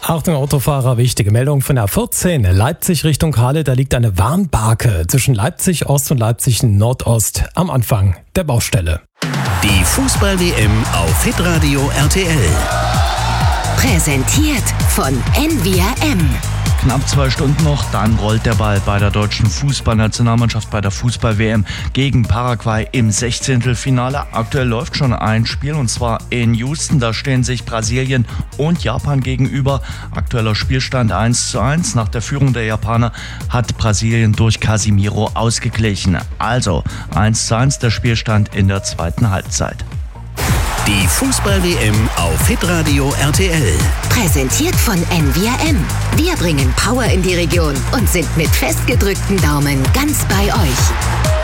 Achtung Autofahrer, wichtige Meldung von der 14. Leipzig Richtung Halle, da liegt eine Warnbarke zwischen Leipzig Ost und Leipzig Nordost am Anfang der Baustelle. Die Fußball-WM auf Hitradio RTL. Präsentiert von NVRM. Knapp 2 Stunden noch, dann rollt der Ball bei der deutschen Fußballnationalmannschaft bei der Fußball-WM gegen Paraguay im 16. Finale. Aktuell läuft schon ein Spiel und zwar in Houston. Da stehen sich Brasilien und Japan gegenüber. Aktueller Spielstand 1:1. Nach der Führung der Japaner hat Brasilien durch Casemiro ausgeglichen. Also 1:1 der Spielstand in der zweiten Halbzeit. Die Fußball-WM auf Hitradio RTL. Präsentiert von NVRM. Wir bringen Power in die Region und sind mit festgedrückten Daumen ganz bei euch.